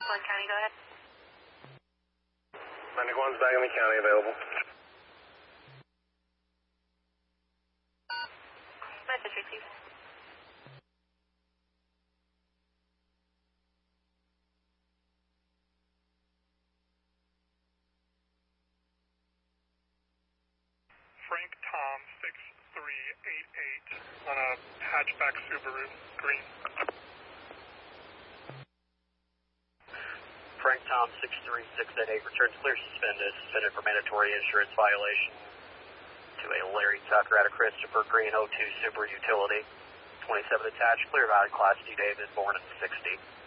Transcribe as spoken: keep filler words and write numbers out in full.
Glenn County, go ahead. ninety-one's back in the county available. Message received. Frank Tom six three eight eight on a hatchback Subaru, green. Frank Tom six three six eight eight, returns clear suspended, suspended for mandatory insurance violation to a Larry Tucker out of Christopher, green oh two Subaru Utility. twenty-seven attached, clear valid, Class D David, born at sixty.